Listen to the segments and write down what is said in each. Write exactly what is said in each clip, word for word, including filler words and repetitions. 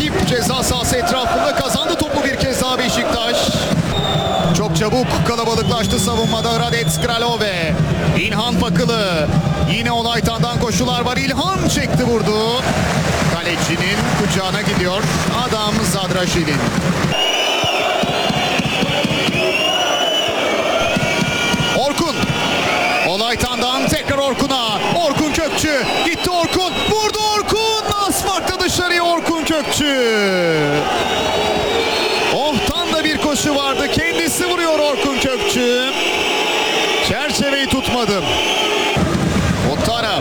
rakip ceza sahası etrafında kazandı topu bir kez daha Beşiktaş. Çok çabuk kalabalıklaştı savunmada Radek Kralove. İlhan Fakılı. Yine Olaytan'dan koşular var. İlhan çekti vurdu. Kalecinin kucağına gidiyor. Adam Zadraşil'in. Orkun. Olaytan'dan tekrar Orkun'a. Orkun Kökçü. Gitti Orkun. Vurdu Orkun. Asfaltta dışarıya Orkun Kökçü. Ohtan da bir koşu vardı. Kendisi vuruyor Orkun Kökçü. Çerçeveyi tutmadı. Otara.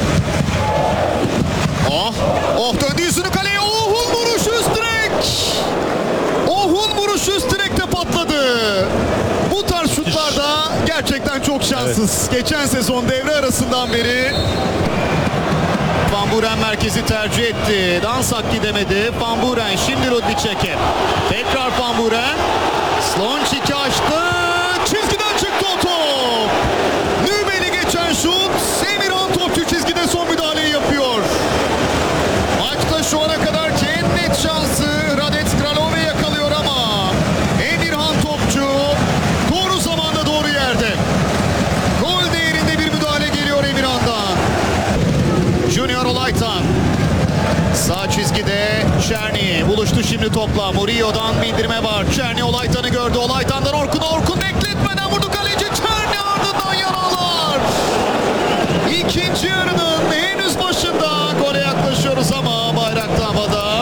Oh. Oh döndü yüzünü kaleye. Oh'un vuruşu üst direk. Oh'un vuruşu üst direkte patladı. Bu tarz şutlarda gerçekten çok şanssız. Evet. Geçen sezon devre arasından beri Van Buren merkezi tercih etti. Dansak gidemedi. Van Buren şimdi Ludvicek'e. Tekrar Van Buren. Slončík açtı. Çizgiden çıktı o top. Nübel'i geçen şut. Emirhan topçu çizgide son müdahaleyi yapıyor. Maçta şu ana kadar en net şansı Radek Kralove yakalıyor ama Emirhan topçu doğru zamanda doğru yerde. Gol değerinde bir müdahale geliyor Emirhan'dan. Junior Olaytan. Sağ çizgide Çerni buluştu şimdi topla. Murillo'dan bindirme var. Çerni Olaytan'ı gördü. Olaytan'dan Orkun. Orkun bekletmeden vurdu kaleci. Çerni ardından yaralar. İkinci yarının henüz başında gole yaklaşıyoruz ama bayrak da havada.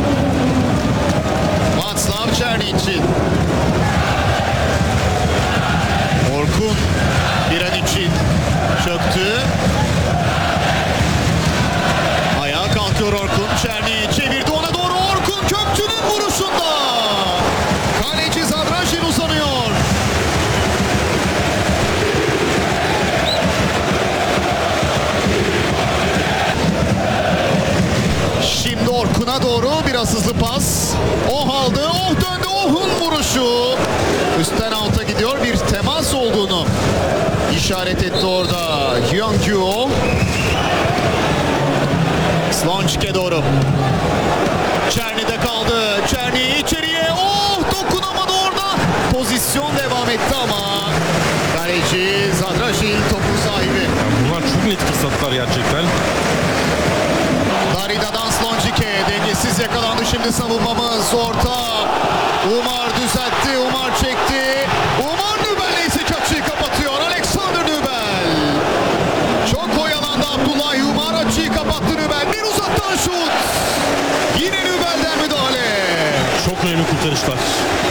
Václav Černý için. Orkun bir an için çöktü. Ayağa kalkıyor Orkun. Černý çevirdi ona doğru. Orkun Kökçü'nün vuruşunda. Kaleci Zadražin uzanıyor. Şimdi Orkun'a doğru biraz hızlı pas. Oh aldı. Oh döndü. Oh'un vuruşu. Üstten alta gidiyor. Bir temas olduğunu işaret etti orada Hyun-kyu. Slončík'e doğru. Černy'de kaldı. Černy içeriye. Oh dokunamadı orada. Pozisyon devam etti ama kaleci Zadražin topun sahibi. Bunlar çok net fırsatlar gerçekten. Darida'dan Slončík'e dengesiz yakalandı şimdi savunmamız. Orta. Umar düzeltti. Umar çekti. Umar Nübel ise açıyı kapatıyor. Alexander Nübel. Çok oyalandı Abdullah Umar. Açıyı kapattı Nübel. Bir uzaktan şut. Yine Nübel'den müdahale. Çok önemli kurtarışlar.